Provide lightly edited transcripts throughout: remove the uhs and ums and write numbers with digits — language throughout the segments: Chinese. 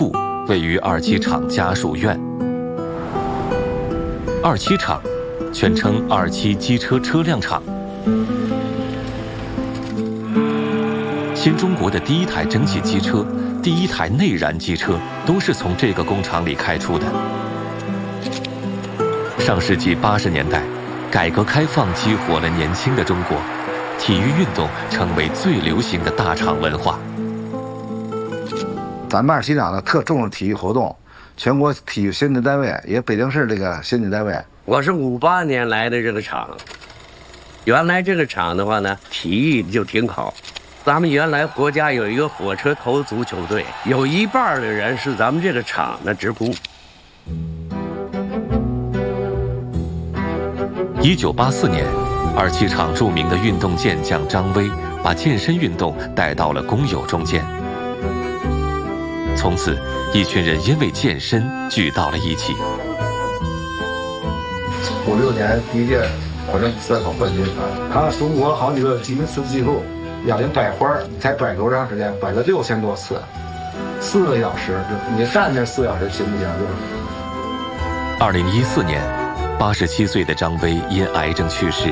部位于27厂家属院。27厂，全称27机车车辆厂。新中国的第一台蒸汽机车、第一台内燃机车都是从这个工厂里开出的。上世纪80年代，改革开放激活了年轻的中国，体育运动成为最流行的大厂文化。 咱们27厂呢特重视体育活动，全国体育先进单位，也北京市这个先进单位。 我是58年来的这个厂，原来这个厂的话呢，体育就挺好。咱们原来国家有一个火车头足球队，有一半的人是咱们这个厂的职工。 1984年，27厂著名的运动健将张威把健身运动带到了工友中间。从此，一群人因为健身聚到了一起。 56年第一届火车赛跑冠军，他中国好几个吉尼斯纪录。要您摆花才摆多长时间？摆了6000多次，4个小时。你站着4个小时行不行 ？2014年，87岁的张威因癌症去世。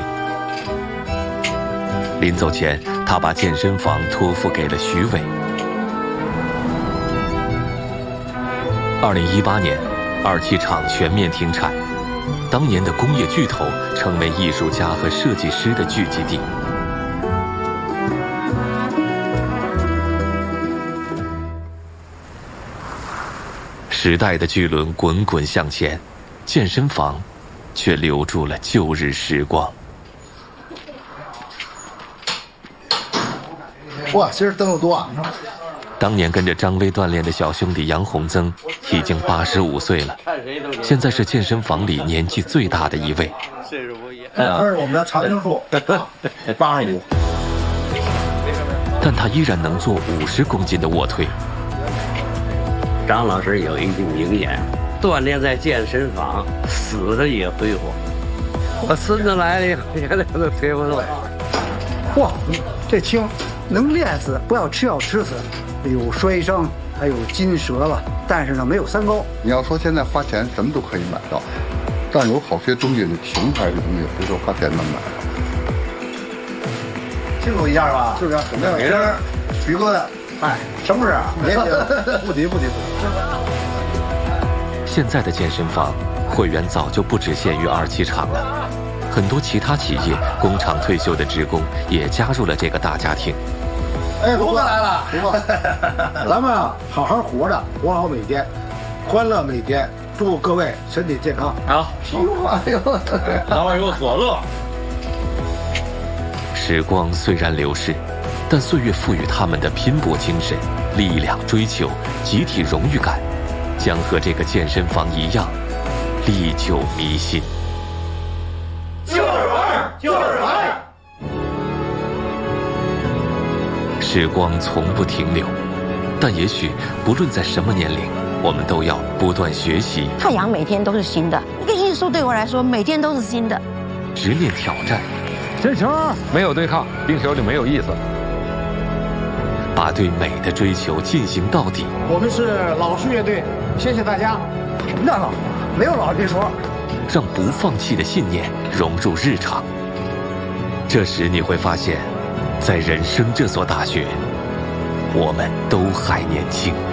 临走前，他把健身房托付给了徐伟。2018年，27厂全面停产，当年的工业巨头成为艺术家和设计师的聚集地。时代的巨轮滚滚向前，健身房却留住了旧日时光。 哇，今儿灯又多啊！ 当年跟着张威锻炼的小兄弟杨洪增已经85岁了，现在是健身房里年纪最大的一位。 这是我们的长青树，85。 但他依然能做50公斤的卧推。 张老师有一句名言：锻炼在健身房，死的也挥霍。我孙子来了，也得推不动。 嚯，这轻，能练死，不要吃药吃死。有摔伤，还有筋折了，但是呢，没有三高。 你要说现在花钱什么都可以买到，但有好些东西的情怀的东西，不是说花钱能买到。 清楚一下吧，是不是？没有事，徐哥的。哎，什么事啊？别不急。 现在的健身房会员早就不只限于27厂了，很多其他企业、工厂退休的职工也加入了这个大家庭。 哎，卢哥来了，卢哥，咱们啊，好好活着，活好每天，欢乐每天，祝各位身体健康。 好，老板有所乐。 时光虽然流逝，但岁月赋予他们的拼搏精神、力量追求、集体荣誉感，将和这个健身房一样，历久弥新。 就是玩。 时光从不停留，但也许不论在什么年龄，我们都要不断学习。 太阳每天都是新的，一个艺术对我来说，每天都是新的。 直面挑战。 这球没有对抗，冰球就没有意思。 把对美的追求进行到底。 我们是老式乐队，谢谢大家。那好，没有老这说。 让不放弃的信念融入日常。这时你会发现，在人生这所大学，我们都还年轻。